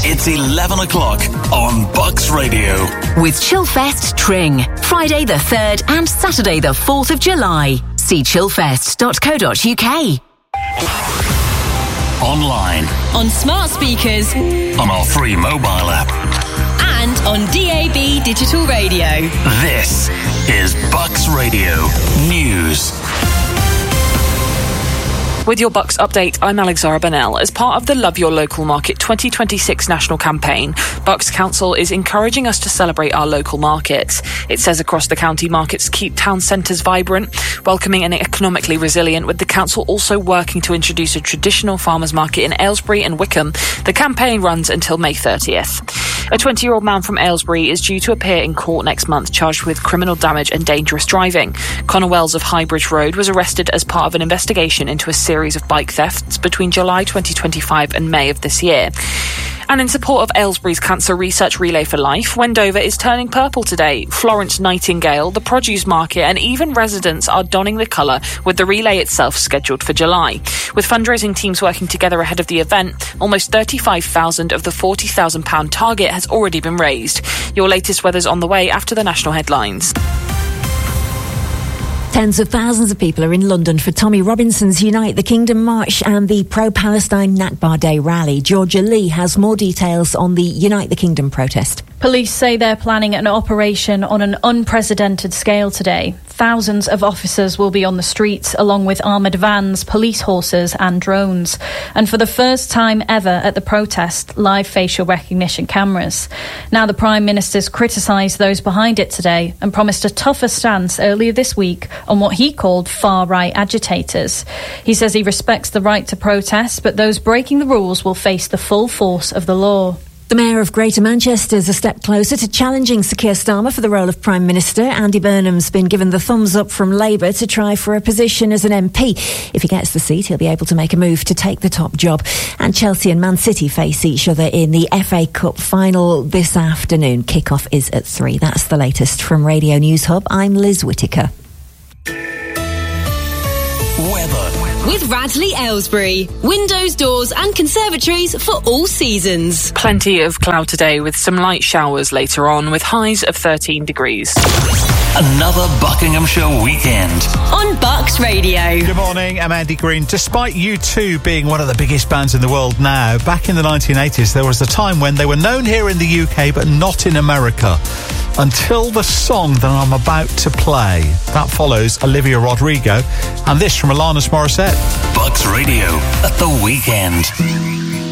It's 11 o'clock on Bucks Radio. With Chillfest Tring, Friday the 3rd and Saturday the 4th of July. See chillfest.co.uk. Online. On smart speakers. On our free mobile app. And on DAB digital radio. This is Bucks Radio News. With your Bucks update, I'm Alexandra Bennell. As part of the Love Your Local Market 2026 national campaign, Bucks Council is encouraging us to celebrate our local markets. It says across the county, markets keep town centres vibrant, welcoming and economically resilient, with the council also working to introduce a traditional farmers market in Aylesbury and Wickham. The campaign runs until May 30th. A 20-year-old man from Aylesbury is due to appear in court next month, charged with criminal damage and dangerous driving. Connor Wells of Highbridge Road was arrested as part of an investigation into a series of bike thefts between July 2025 and May of this year. And in support of Aylesbury's Cancer Research Relay for Life, Wendover is turning purple today. Florence Nightingale, the produce market and even residents are donning the colour, with the relay itself scheduled for July. With fundraising teams working together ahead of the event, almost £35,000 of the £40,000 target has already been raised. Your latest weather's on the way after the national headlines. Tens of thousands of people are in London for Tommy Robinson's Unite the Kingdom March and the pro-Palestine Nakba Day rally. Georgia Lee has more details on the Unite the Kingdom protest. Police say they're planning an operation on an unprecedented scale today. Thousands of officers will be on the streets, along with armoured vans, police horses and drones. And for the first time ever at the protest, live facial recognition cameras. Now the Prime Minister's criticised those behind it today and promised a tougher stance earlier this week on what he called far-right agitators. He says he respects the right to protest, but those breaking the rules will face the full force of the law. The Mayor of Greater Manchester is a step closer to challenging Sir Keir Starmer for the role of Prime Minister. Andy Burnham's been given the thumbs up from Labour to try for a position as an MP. If he gets the seat, he'll be able to make a move to take the top job. And Chelsea and Man City face each other in the FA Cup final this afternoon. Kick-off is at 3. That's the latest from Radio News Hub. I'm Liz Whittaker. Weather. With Radley Aylesbury. Windows, doors and conservatories for all seasons. Plenty of cloud today with some light showers later on, with highs of 13 degrees. Another Buckinghamshire weekend. On Bucks Radio. Good morning, I'm Andy Green. Despite U2 being one of the biggest bands in the world now, back in the 1980s there was a time when they were known here in the UK but not in America. Until the song that I'm about to play. That follows Olivia Rodrigo and this from Alanis Morissette. Bucks Radio at the weekend.